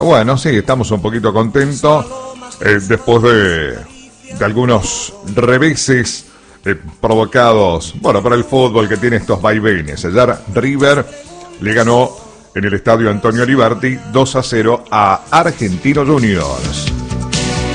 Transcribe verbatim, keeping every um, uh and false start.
Bueno, sí, estamos un poquito contentos eh, después de, de algunos reveses eh, provocados, bueno, para el fútbol que tiene estos vaivenes. Ayer River le ganó en el estadio Antonio Olivarti dos a cero a Argentinos Juniors.